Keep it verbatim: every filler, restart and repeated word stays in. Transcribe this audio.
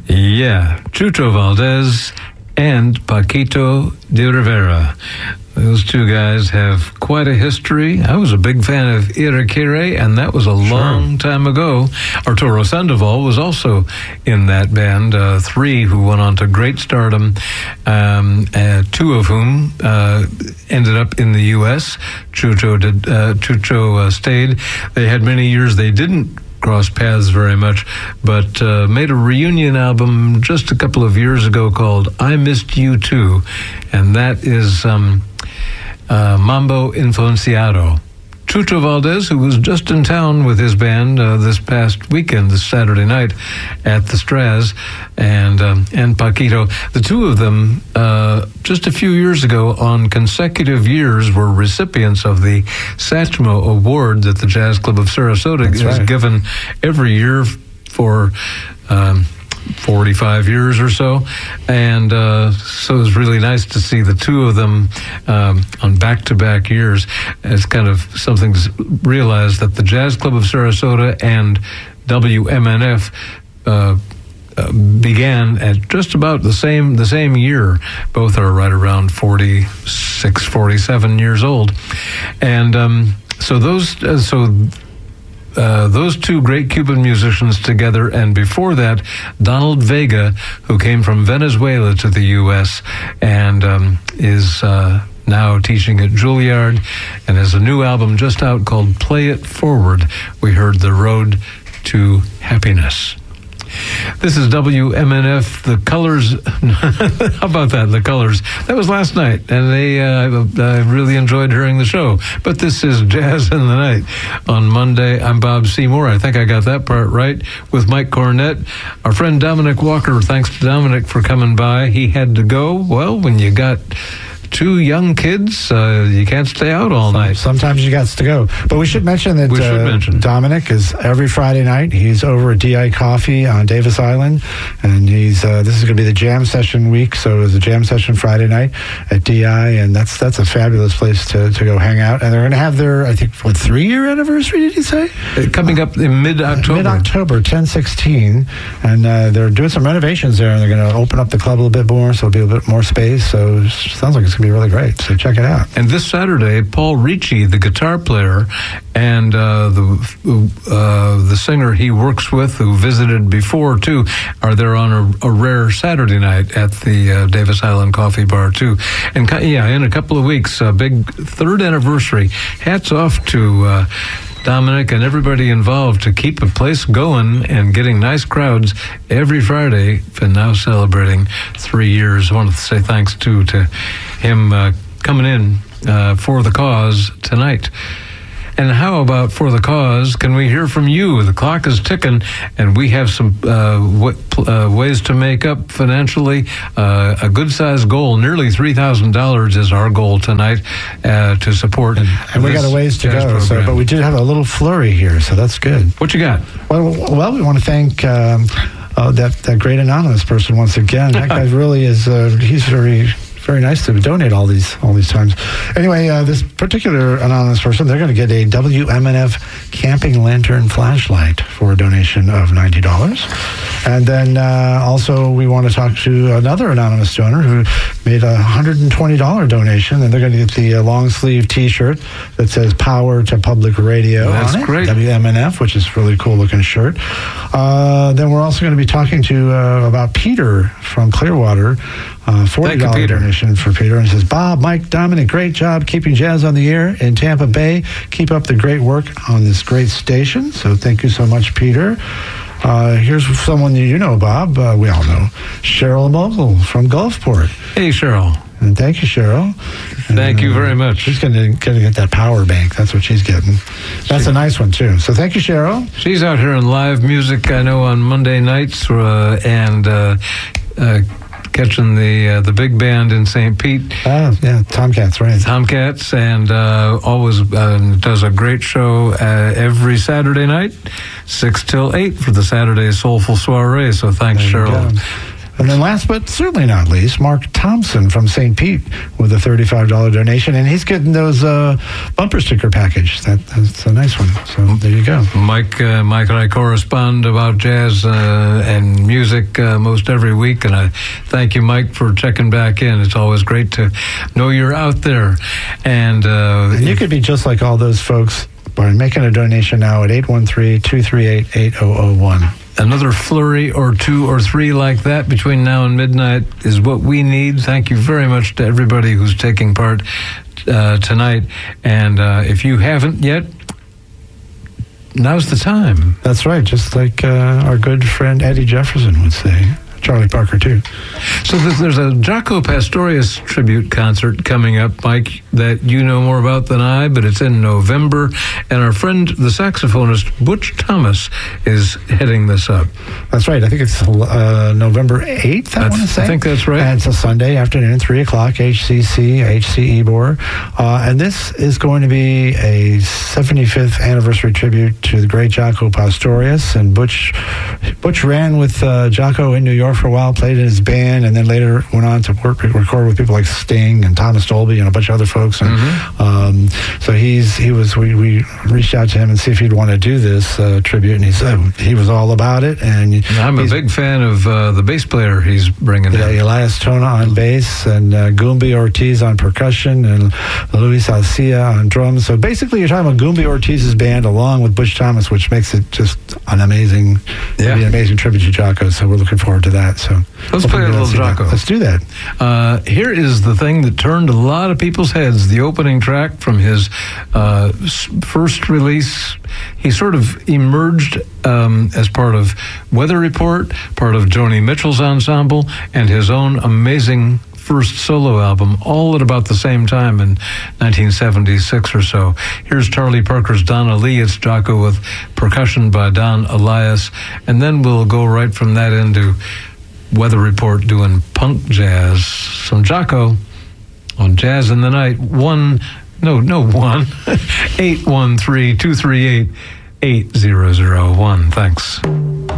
Yeah, Chucho Valdez and Paquito de Rivera. Those two guys have quite a history. I was a big fan of Irakere, and that was a sure. long time ago. Arturo Sandoval was also in that band, uh, three who went on to great stardom, um, uh, two of whom uh, ended up in the U S Chucho, did, uh, Chucho uh, stayed. They had many years they didn't cross paths very much, but uh, made a reunion album just a couple of years ago called I Missed You Too, and that is um, uh, Mambo Influenciado. Chucho Valdez, who was just in town with his band uh, this past weekend, this Saturday night at the Straz, and um, and Paquito, the two of them, uh, just a few years ago, on consecutive years, were recipients of the Satchmo Award that the Jazz Club of Sarasota That's is right. given every year for Um, forty-five years or so, and uh, so it was really nice to see the two of them um, on back-to-back years. It's kind of something to realize that the Jazz Club of Sarasota and W M N F uh, uh, began at just about the same the same year. Both are right around forty-six, forty-seven years old, and um, so those uh, so. Uh, those two great Cuban musicians together, and before that, Donald Vega, who came from Venezuela to the U S and um, is uh, now teaching at Juilliard, and has a new album just out called Play It Forward. We heard The Road to Happiness. This is W M N F, The Colors. How about that, The Colors? That was last night, and they uh, I really enjoyed hearing the show. But this is Jazz in the Night. On Monday, I'm Bob Seymour. I think I got that part right, with Mike Cornett. Our friend Dominic Walker, thanks to Dominic for coming by. He had to go. Well, when you got two young kids, uh, you can't stay out all Some, night. Sometimes you got to go. But we should mention that we should uh, mention. Dominic is every Friday night. He's over at D I Coffee on Davis Island, and he's uh, this is going to be the jam session week. So it's a jam session Friday night at D I, and that's that's a fabulous place to, to go hang out. And they're going to have their, I think, what, three year anniversary? Did you say? Uh, coming up in mid October. Mid October, ten sixteen, and uh, they're doing some renovations there, and they're going to open up the club a little bit more, so it'll be a bit more space. So it sounds like it's going to be really great. So check it out. And this Saturday, Paul Ricci, the guitar player, and uh, the uh, the singer he works with, who visited before too, are there on a, a rare Saturday night at the uh, Davis Island Coffee Bar too. And yeah, in a couple of weeks, a big third anniversary. Hats off to Uh, Dominic and everybody involved to keep a place going and getting nice crowds every Friday, and now celebrating three years. I want to say thanks too to him uh, coming in uh, for the cause tonight. And how about for the cause? Can we hear from you? The clock is ticking, and we have some uh, w- uh, ways to make up financially. Uh, a good-sized goal, nearly three thousand dollars is our goal tonight uh, to support. And, and we got a ways to go, so, but we did have a little flurry here, so that's good. What you got? Well, well we want to thank um, uh, that, that great anonymous person once again. That guy really is, uh, he's very... Very nice to donate all these all these times. Anyway, uh, this particular anonymous person, they're going to get a W M N F camping lantern flashlight for a donation of ninety dollars. And then uh, also we want to talk to another anonymous donor who made a one hundred twenty dollars donation, and they're going to get the uh, long sleeve T-shirt that says "Power to Public Radio" That's on it. great. W M N F, which is a really cool looking shirt. Uh, then we're also going to be talking to uh, about Peter from Clearwater. Uh, forty dollars Thank you, Peter. donation for Peter, and it says, Bob, Mike, Dominic, great job keeping jazz on the air in Tampa Bay. Keep up the great work on this great station. So thank you so much, Peter. Uh, here's someone you know, Bob. Uh, we all know. Cheryl Mogul from Gulfport. Hey, Cheryl. And thank you, Cheryl. Thank and, you uh, very much. She's going to get that power bank. That's what she's getting. That's she, a nice one, too. So thank you, Cheryl. She's out here in live music, I know, on Monday nights, uh, and uh, uh, catching the uh, the big band in Saint Pete. Ah, yeah, Tomcats, right. Tomcats, and uh, always uh, does a great show uh, every Saturday night, six till eight for the Saturday Soulful Soiree. So thanks, Cheryl. And then last but certainly not least, Mark Thompson from Saint Pete with a thirty-five dollars donation, and he's getting those uh, bumper sticker package. That, that's a nice one. So there you go. Mike, uh, Mike and I correspond about jazz uh, and music uh, most every week, and I thank you, Mike, for checking back in. It's always great to know you're out there. And, uh, and you could be just like all those folks by making a donation now at eight one three, two three eight, eight zero zero one. Another flurry or two or three like that between now and midnight is what we need. Thank you very much to everybody who's taking part uh, tonight. And uh, if you haven't yet, now's the time. That's right, just like uh, our good friend Eddie Jefferson would say. Charlie Parker, too. So there's a Jaco Pastorius tribute concert coming up, Mike, that you know more about than I, but it's in November, and our friend, the saxophonist Butch Thomas, is heading this up. That's right. I think it's uh, November eighth, I want to say. I think that's right. And it's a Sunday afternoon, three o'clock, H C C, H C Ybor. Uh, and this is going to be a seventy-fifth anniversary tribute to the great Jaco Pastorius. And Butch, Butch ran with uh, Jaco in New York for a while, played in his band, and then later went on to work record with people like Sting and Thomas Dolby and a bunch of other folks. And mm-hmm. um, so he's he was we, we reached out to him and see if he'd want to do this uh, tribute, and he said he was all about it. And I'm a big fan of uh, the bass player he's bringing yeah, in. Elias Tona on bass, and uh, Goombi Ortiz on percussion, and Luis Alcia on drums. So basically, you're talking about Goombi Ortiz's band along with Butch Thomas, which makes it just an amazing, yeah. an amazing tribute to Jaco. So we're looking forward to that. So let's play a little Jaco. Let's do that. Uh, here is the thing that turned a lot of people's heads. The opening track from his uh, first release. He sort of emerged um, as part of Weather Report, part of Joni Mitchell's ensemble, and his own amazing first solo album, all at about the same time in nineteen seventy-six or so. Here's Charlie Parker's Donna Lee. It's Jaco with percussion by Don Elias. And then we'll go right from that into Weather Report doing punk jazz. Some Jaco on Jazz in the Night. One, no, no, one. eight one three, two three eight, eight zero zero one. Thanks.